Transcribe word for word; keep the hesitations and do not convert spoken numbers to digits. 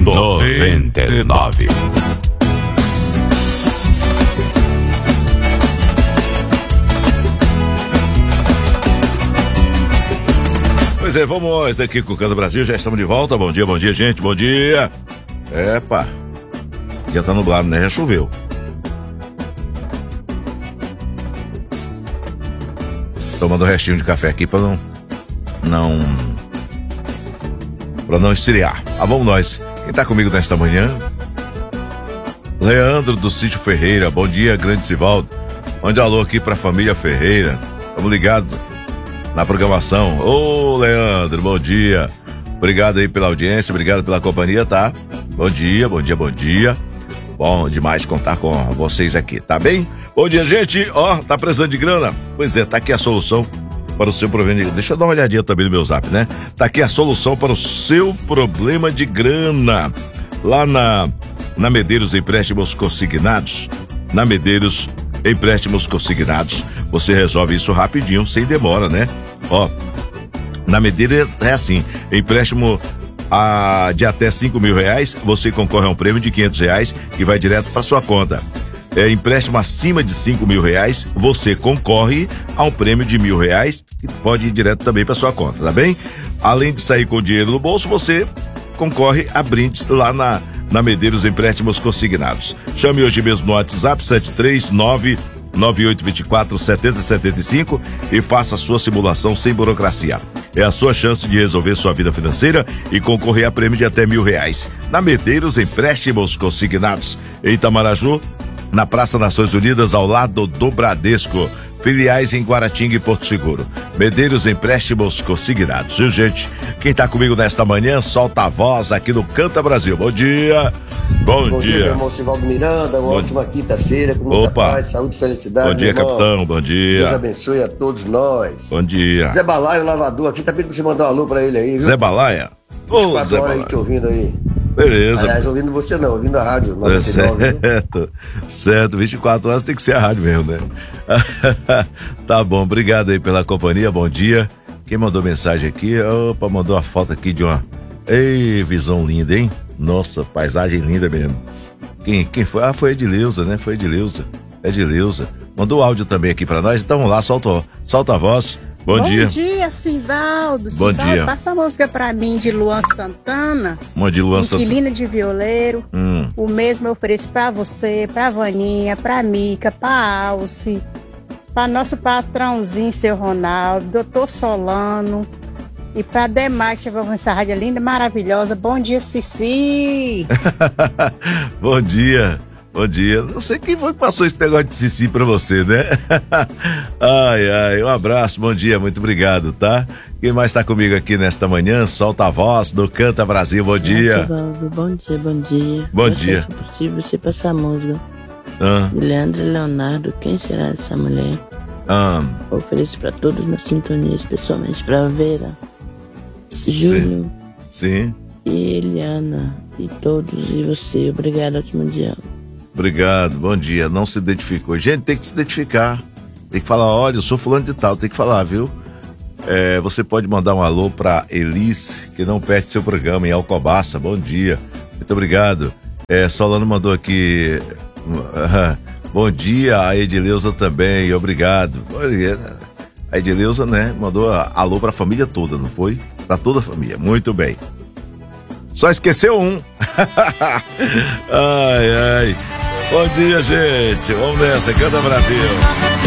noventa e nove. Pois é, vamos aqui com o Canta Brasil, já estamos de volta. Bom dia, bom dia, gente, bom dia. Epa, já tá nublado, né? Já choveu. Tomando um restinho de café aqui pra não não pra não esfriar. Ah, vamos nós. Quem tá comigo nesta manhã? Leandro do Sítio Ferreira. Bom dia, grande Sivaldo. Mande alô aqui pra família Ferreira. Estamos ligados na programação. Ô, Leandro, bom dia. Obrigado aí pela audiência, obrigado pela companhia, tá? Bom dia, bom dia, bom dia. Bom demais contar com vocês aqui, tá bem? Bom dia, gente. Ó, tá precisando de grana? Pois é, tá aqui a solução para o seu problema de... Deixa eu dar uma olhadinha também no meu zap, né? Tá aqui a solução para o seu problema de grana. Lá na, na Medeiros Empréstimos Consignados. Na Medeiros Empréstimos Consignados. Você resolve isso rapidinho, sem demora, né? Ó, na Medeiros é assim, empréstimo a, de até cinco mil reais, você concorre a um prêmio de quinhentos reais que vai direto para sua conta. É, empréstimo acima de cinco mil reais, você concorre a um prêmio de mil reais que pode ir direto também para sua conta, tá bem? Além de sair com o dinheiro no bolso, você concorre a brindes lá na, na Medeiros Empréstimos Consignados. Chame hoje mesmo no WhatsApp sete três nove nove oito dois quatro sete zero sete cinco e faça a sua simulação sem burocracia. É a sua chance de resolver sua vida financeira e concorrer a prêmio de até mil reais. Na Medeiros Empréstimos Consignados, em Itamaraju, na Praça Nações Unidas, ao lado do Bradesco. Filiais em Guaratinga e Porto Seguro. Medeiros Empréstimos Consignados. Viu, gente? Quem tá comigo nesta manhã, solta a voz aqui no Canta Brasil. Bom dia. Bom, Bom dia. dia, meu irmão Sivaldo Miranda. Uma Bom... ótima quinta-feira, com muita Opa. paz, saúde e felicidade. Bom dia, capitão. Bom dia. Deus abençoe a todos nós. Bom dia. Zé Balaio, lavador aqui, tá pedindo pra você mandar um alô pra ele aí, viu? Zé Balaia? Ô, Zé horas Balaia. aí te ouvindo aí. Beleza. Aliás, ouvindo você não, ouvindo a rádio noventa e nove. Certo, certo, vinte e quatro horas tem que ser a rádio mesmo, né? Tá bom, obrigado aí pela companhia, bom dia. Quem mandou mensagem aqui? Opa, mandou a foto aqui de uma... Ei, visão linda, hein? Nossa, paisagem linda mesmo. Quem, quem foi? Ah, foi a Edileuza, né? Foi a Edileuza. Edileuza. Mandou áudio também aqui pra nós, então vamos lá, solta, solta a voz. Bom, Bom dia. Bom dia, Sivaldo. Bom Sivaldo, dia. passa a música pra mim de Luan Santana. Bom dia, Luan Santana. Inquilina de Violeiro. Hum. O mesmo eu ofereço pra você, pra Vaninha, pra Mica, pra Alce, pra nosso patrãozinho, seu Ronaldo, doutor Solano e pra Demar, que chegou com essa rádio linda, maravilhosa. Bom dia, Cici. Bom dia. Bom dia. Não sei quem foi que passou esse negócio de Cici pra você, né? Ai, ai, um abraço, bom dia, muito obrigado, tá? Quem mais tá comigo aqui nesta manhã? Solta a voz do Canta Brasil, bom dia. Nossa, bom dia, bom dia. Bom Eu dia. Se possível, você passar a música. Ah. Leandro Leonardo, quem será essa mulher? Ah. Ofereço pra todos na sintonia, especialmente pra Vera, Sim. Júlio. Sim. E Eliana, e todos, e você. Obrigado, ótimo dia. Obrigado, bom dia. Não se identificou. Gente, tem que se identificar. Tem que falar, olha, eu sou fulano de tal, tem que falar, viu? É, você pode mandar um alô pra Elice, que não perde seu programa em Alcobaça. Bom dia. Muito obrigado. É, Solano mandou aqui. Uh, bom dia, a Edileuza também, obrigado. A Edileuza, né, mandou alô pra família toda, não foi? Pra toda a família. Muito bem. Só esqueceu um. Ai, ai. Bom dia, gente. Vamos nessa, Canta Brasil.